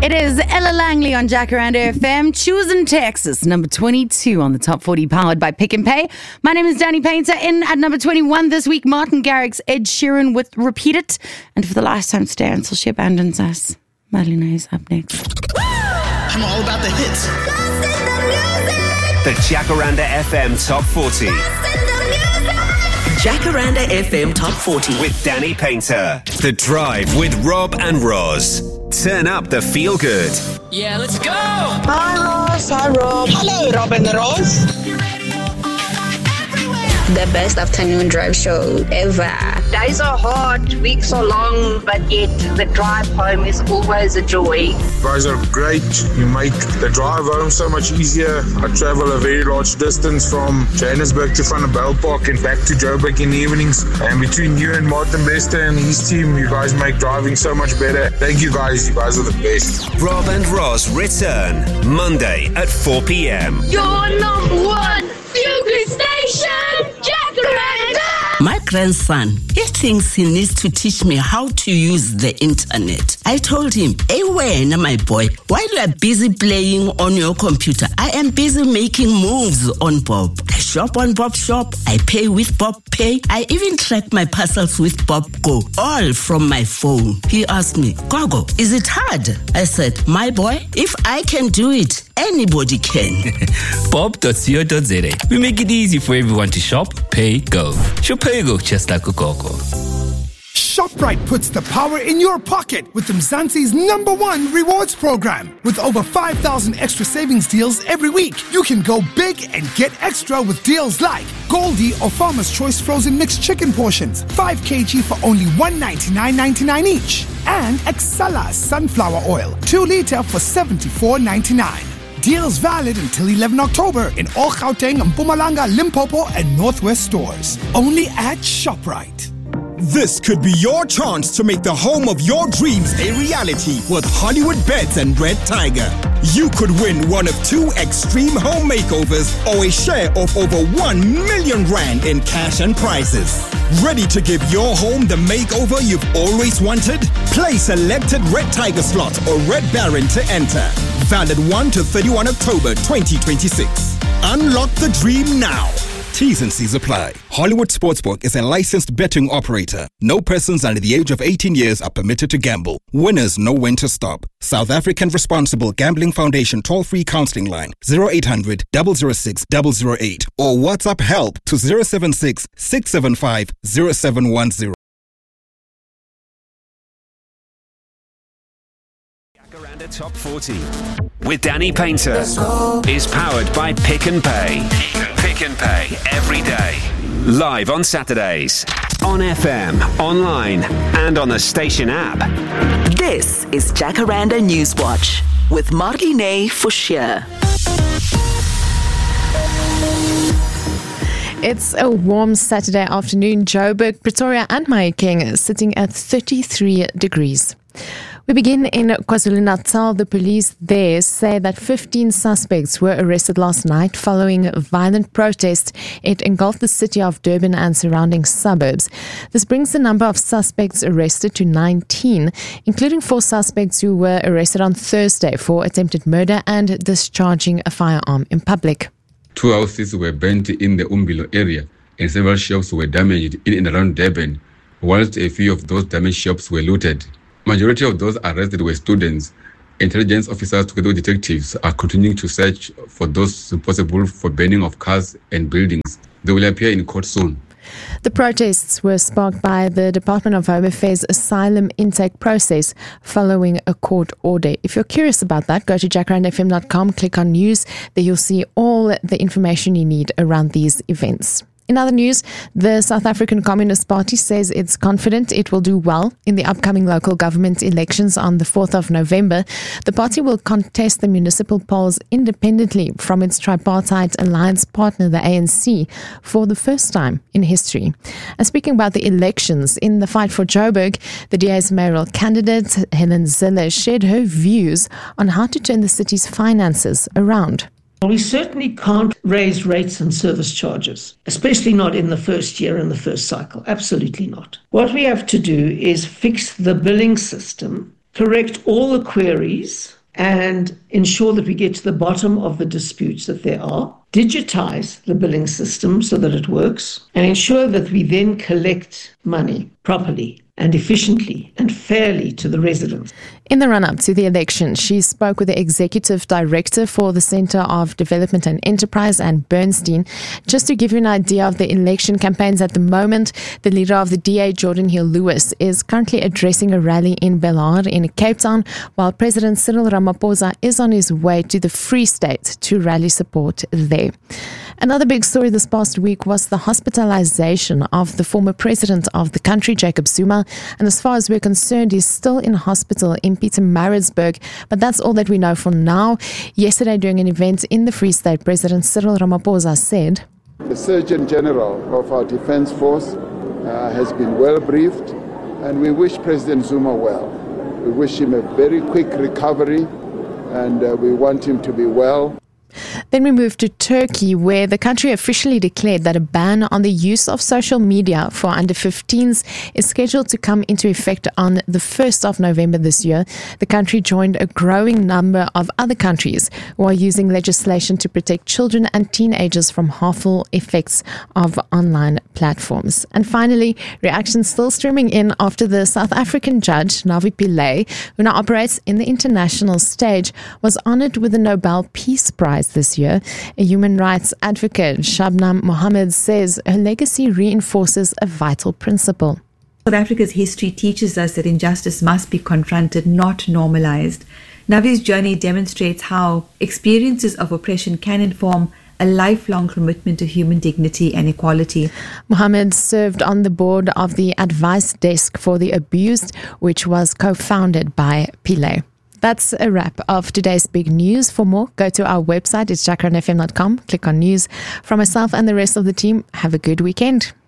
It is Ella Langley on Jacaranda FM, choosing Texas, number 22 on the top 40, powered by Pick and Pay. My name is Danny Painter. In at number 21 this week, Martin Garrix, Ed Sheeran with Repeat It. And for the last time today, until she abandons us, Madeleine is up next. I'm all about the hits. The Jacaranda FM Top 40. Jacaranda FM Top 40. With Danny Painter. The Drive with Rob and Roz. Turn up the feel good. Yeah, let's go. Hi, Roz. Hi, Rob. Hello, Rob and Roz. The best afternoon drive show ever. Days are hard, weeks are long, but yet the drive home is always a joy. You guys are great. You make the drive home so much easier. I travel a very large distance from Johannesburg to Van der Bijl Park and back to Joburg in the evenings. And between you and Martin Bester and his team, you guys make driving so much better. Thank you guys. You guys are the best. Rob and Roz return Monday at 4 p.m. Your number one feel good station, Jacaranda! My grandson, he thinks he needs to teach me how to use the internet. I told him, hey, wena, my boy, while you are busy playing on your computer, I am busy making moves on Bob. I shop on Bob Shop. I pay with Bob Pay. I even track my parcels with Bob Go, all from my phone. He asked me, Gogo, is it hard? I said, my boy, if I can do it, anybody can. Bob.co.za. We make it easy for everyone to shop, pay, go. Shop, pay, go, just like a Gogo. ShopRite puts the power in your pocket with Mzansi's #1 rewards program. With over 5,000 extra savings deals every week, you can go big and get extra with deals like Goldie or Farmer's Choice frozen mixed chicken portions, 5 kg for only $199.99 each. And Excella sunflower oil, 2 liter for $74.99. Deals valid until 11 October in all Gauteng, Mpumalanga, Limpopo, and Northwest stores. Only at ShopRite. This could be your chance to make the home of your dreams a reality with Hollywood Bets and Red Tiger. You could win one of 2 extreme home makeovers or a share of over 1 million rand in cash and prizes. Ready to give your home the makeover you've always wanted? Play selected Red Tiger slot or Red Baron to enter. Valid 1 to 31 October 2026. Unlock the dream now. T's and C's apply. Hollywood Sportsbook is a licensed betting operator. No persons under the age of 18 years are permitted to gamble. Winners know when to stop. South African Responsible Gambling Foundation toll-free counseling line 0800 006 008 or WhatsApp help to 076 675 0710. Jacaranda Top 40 with Danny Painter is powered by Pick and Pay. Pick and Pay every day. Live on Saturdays. On FM, online, and on the station app. This is Jacaranda Newswatch with Marlene Forshire. It's a warm Saturday afternoon. Joburg, Pretoria and Mahikeng sitting at 33 degrees. We begin in KwaZulu-Natal. The police there say that 15 suspects were arrested last night following a violent protest. It engulfed the city of Durban and surrounding suburbs. This brings the number of suspects arrested to 19, including 4 suspects who were arrested on Thursday for attempted murder and discharging a firearm in public. 2 houses were burnt in the Umbilo area and several shops were damaged in and around Durban, whilst a few of those damaged shops were looted. Majority of those arrested were students. Intelligence officers together with detectives are continuing to search for those responsible for burning of cars and buildings. They will appear in court soon. The protests were sparked by the Department of Home Affairs asylum intake process following a court order. If you're curious about that, go to jacarandafm.com, click on news. There you'll see all the information you need around these events. In other news, the South African Communist Party says it's confident it will do well in the upcoming local government elections on the 4th of November. The party will contest the municipal polls independently from its tripartite alliance partner, the ANC, for the first time in history. And speaking about the elections, in the fight for Joburg, the DA's mayoral candidate, Helen Zille, shared her views on how to turn the city's finances around. We certainly can't raise rates and service charges, especially not in the first year and the first cycle. Absolutely not. What we have to do is fix the billing system, correct all the queries, and ensure that we get to the bottom of the disputes that there are, digitize the billing system so that it works, and ensure that we then collect money properly and efficiently and fairly to the residents. In the run-up to the election, she spoke with the Executive Director for the Centre of Development and Enterprise, Anne Bernstein. Just to give you an idea of the election campaigns at the moment, the leader of the DA, Jordan Hill-Lewis, is currently addressing a rally in Belhar in Cape Town, while President Cyril Ramaphosa is on his way to the Free State to rally support there. Another big story this past week was the hospitalization of the former president of the country, Jacob Zuma. And as far as we're concerned, he's still in hospital in Pietermaritzburg. But that's all that we know for now. Yesterday, during an event in the Free State, President Cyril Ramaphosa said, "The Surgeon General of our Defence Force has been well briefed, and we wish President Zuma well. We wish him a very quick recovery, and we want him to be well." Then we move to Turkey, where the country officially declared that a ban on the use of social media for under 15s is scheduled to come into effect on the 1st of November this year. The country joined a growing number of other countries who are using legislation to protect children and teenagers from harmful effects of online platforms. And finally, reactions still streaming in after the South African judge, Navi Pillay, who now operates in the international stage, was honored with the Nobel Peace Prize this year. A human rights advocate, Shabnam Mohammed, says her legacy reinforces a vital principle. South Africa's history teaches us that injustice must be confronted, not normalized. Navi's journey demonstrates how experiences of oppression can inform a lifelong commitment to human dignity and equality. Mohammed served on the board of the Advice Desk for the Abused, which was co-founded by Pillay. That's a wrap of today's big news. For more, go to our website. It's jacarandfm.com. Click on news. From myself and the rest of the team, have a good weekend.